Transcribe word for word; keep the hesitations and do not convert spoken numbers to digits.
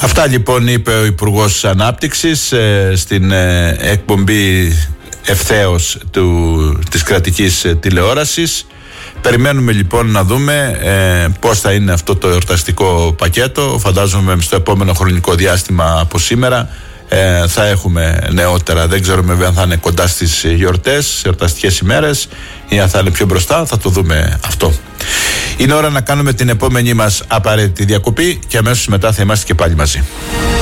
Αυτά λοιπόν είπε ο Υπουργός Ανάπτυξης ε, στην ε, εκπομπή ευθέως του, της κρατικής ε, τηλεόρασης. Περιμένουμε λοιπόν να δούμε ε, πώς θα είναι αυτό το εορταστικό πακέτο. Φαντάζομαι στο επόμενο χρονικό διάστημα από σήμερα ε, θα έχουμε νεότερα. Δεν ξέρουμε βέβαια αν θα είναι κοντά στις γιορτές, εορταστικές ημέρες, ή αν θα είναι πιο μπροστά. Θα το δούμε αυτό. Είναι ώρα να κάνουμε την επόμενη μας απαραίτητη διακοπή και αμέσως μετά θα είμαστε και πάλι μαζί.